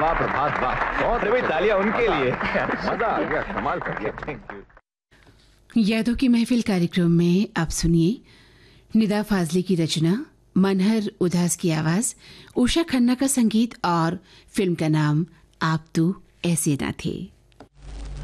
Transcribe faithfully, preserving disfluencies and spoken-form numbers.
वाह प्रभात वाह, बहुत भाई तालियां उनके लिए। मजा आ गया, कमाल कर दिया। Thank you. यादों की महफिल कार्यक्रम में अब सुनिए निदा फाजली की रचना, मनहर उदास की आवाज, उषा खन्ना का संगीत और फिल्म का नाम आप तो ऐसे ना थे।